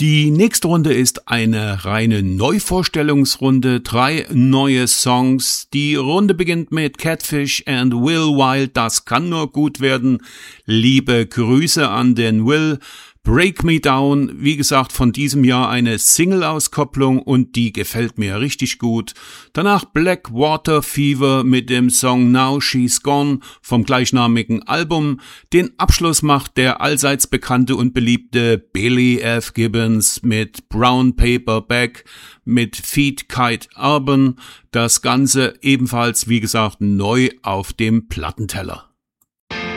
Die nächste Runde ist eine reine Neuvorstellungsrunde, 3 neue Songs. Die Runde beginnt mit Catfish and Will Wild, das kann nur gut werden. Liebe Grüße an den Will. Break Me Down, wie gesagt, von diesem Jahr eine Single-Auskopplung und die gefällt mir richtig gut. Danach Blackwater Fever mit dem Song Now She's Gone vom gleichnamigen Album. Den Abschluss macht der allseits bekannte und beliebte Billy F. Gibbons mit Brown Paper Bag mit Feed Kite Urban. Das Ganze ebenfalls, wie gesagt, neu auf dem Plattenteller.